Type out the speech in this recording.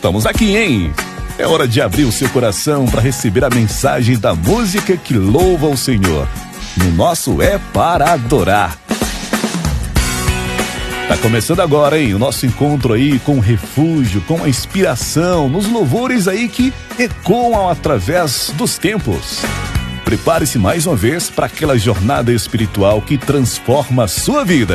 estamos aqui, hein? É hora de abrir o seu coração para receber a mensagem da música que louva o Senhor. No nosso É Para Adorar. Tá começando agora, hein? O nosso encontro aí com o refúgio, com a inspiração, nos louvores aí que ecoam através dos tempos. Prepare-se mais uma vez para aquela jornada espiritual que transforma a sua vida.